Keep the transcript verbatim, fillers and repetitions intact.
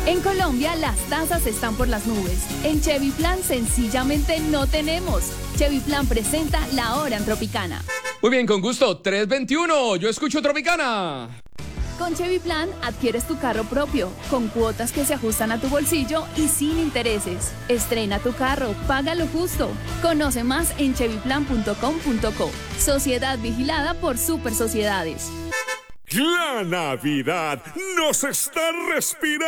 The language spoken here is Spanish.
En Colombia las tasas están por las nubes. En Chevy Plan sencillamente no tenemos. Chevy Plan presenta La Hora en Tropicana. Muy bien, con gusto. tres veintiuno, yo escucho Tropicana. Con Chevy Plan adquieres tu carro propio, con cuotas que se ajustan a tu bolsillo y sin intereses. Estrena tu carro, paga lo justo. Conoce más en chevy plan punto com punto co. Sociedad vigilada por Super Sociedades. La Navidad nos está respirando.